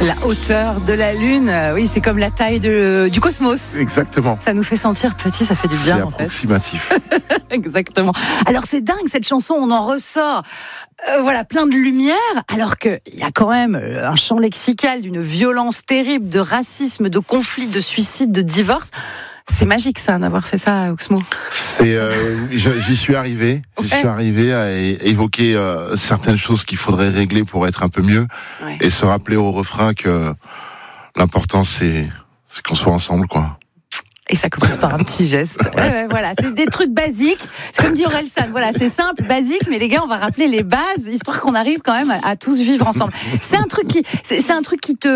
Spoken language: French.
La hauteur de la Lune, oui, c'est comme la taille du cosmos. Exactement. Ça nous fait sentir petit, ça fait du bien. C'est en approximatif. fait. Exactement. Alors c'est dingue cette chanson, on en ressort. Voilà, plein de lumière, alors qu'il y a quand même un champ lexical d'une violence terrible, de racisme, de conflit, de suicide, de divorce. C'est magique ça, d'avoir fait ça à Oxmo. J'y suis arrivé. J'y suis arrivé à évoquer certaines choses qu'il faudrait régler pour être un peu mieux, et se rappeler au refrain que l'important c'est qu'on soit ensemble, quoi. Et ça commence par un petit geste. Voilà, c'est des trucs basiques. C'est comme dit Orelsan. Voilà, c'est simple, basique, mais les gars, on va rappeler les bases, histoire qu'on arrive quand même à tous vivre ensemble. C'est un truc qui te